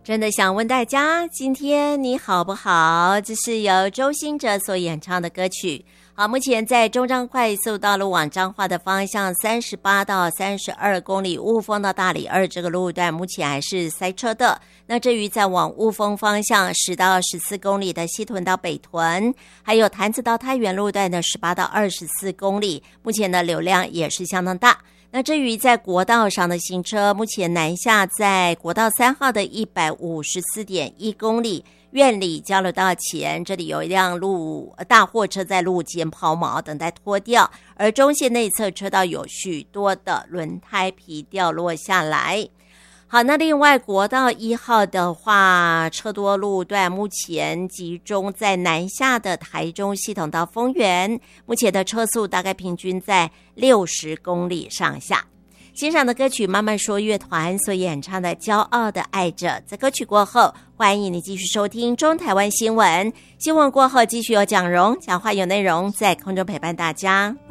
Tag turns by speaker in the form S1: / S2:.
S1: 真的想问大家，今天你好不好？这是由周兴哲所演唱的歌曲。好，目前在中彰快速道路往彰化的方向38到32公里，雾峰到大里2这个路段目前还是塞车的。那至于在往雾峰方向10到14公里的西屯到北屯，还有潭子到太原路段的18到24公里，目前的流量也是相当大。那至于在国道上的行车，目前南下在国道3号的154.1公里，苑里交流道前，这里有一辆大货车在路肩抛锚，等待拖吊，而中线内侧车道有许多的轮胎皮掉落下来。好，那另外国道1号的话，车多路段目前集中在南下的台中系统到丰原，目前的车速大概平均在60公里上下。欣赏的歌曲慢慢说乐团所演唱的《骄傲的爱着》。在歌曲过后，欢迎你继续收听中台湾新闻。新闻过后继续有蒋荣讲话有内容在空中陪伴大家。